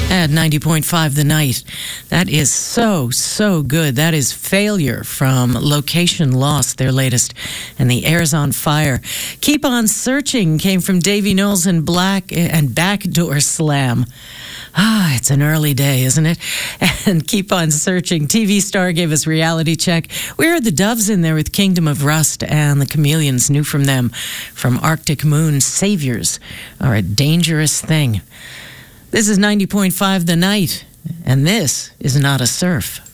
At 90.5 The Night. That is so good. That is Failure from Location Lost, their latest. And The Air's on Fire. Keep On Searching came from Davy Knowles and Black and Backdoor Slam. It's an early day, isn't it? And Keep On Searching. TV Star gave us Reality Check. We heard the Doves in there with Kingdom of Rust, and the Chameleons knew from them. From Arctic Moon, Saviors are a dangerous thing. This is 90.5 The Night, and this is Not a Surf.